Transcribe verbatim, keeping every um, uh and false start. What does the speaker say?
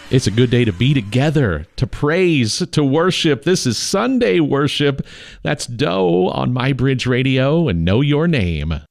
It's a good day to be together, to praise, to worship. This is Sunday worship. That's Doe on My Bridge Radio and Know Your Name.